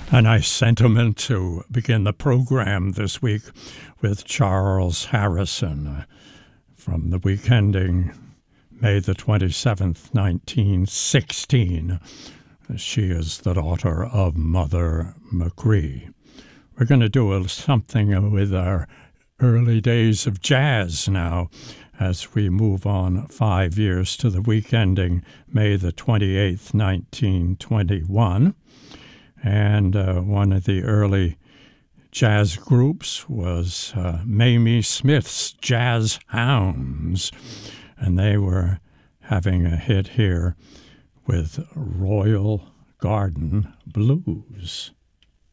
A nice sentiment to begin the program this week with Charles Harrison from the week ending May the 27th, 1916. She is the daughter of Mother Machree. We're going to do something with our early days of jazz now as we move on 5 years to the week ending May the 28th, 1921. And one of the early jazz groups was Mamie Smith's Jazz Hounds, and they were having a hit here with Royal Garden Blues.